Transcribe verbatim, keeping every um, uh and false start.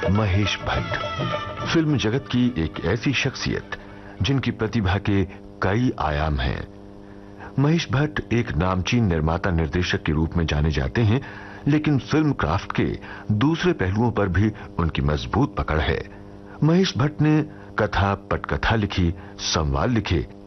Mahesh Bhatt film जगत की एक ऐसी शख्सियत जिनकी प्रतिभा के कई आयाम हैं। महेश भट्ट एक नामचीन निर्माता निर्देशक के रूप में जाने जाते हैं, लेकिन फिल्म क्राफ्ट के दूसरे पहलुओं पर भी उनकी मजबूत पकड़ है। महेश भट्ट ने कथा, पटकथा लिखी, संवाद लिखे,